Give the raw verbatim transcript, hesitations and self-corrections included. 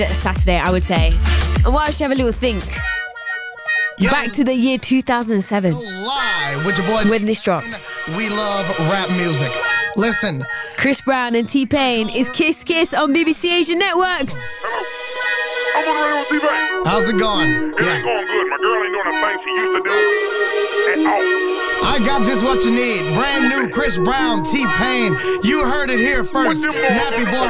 Saturday, I would say. And why don't you have a little think? Yo, back to the year two thousand seven. Live with your boy when this dropped. We love rap music. Listen. Chris Brown and T-Pain is Kiss Kiss on B B C Asia Network. Hello. I'm on the radio with T-Pain. How's it going? It yeah. ain't going good. My girl ain't doing the thing she used to do at all. I got just what you need. Brand new Chris Brown, T-Pain. You heard it here first. Nappy Boy